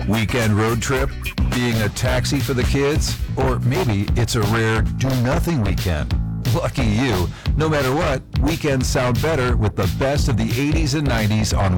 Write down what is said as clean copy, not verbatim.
Weekend road trip? Being a taxi for the kids? Or maybe it's a rare do-nothing weekend. Lucky you. No matter what, weekends sound better with the best of the 80s and 90s on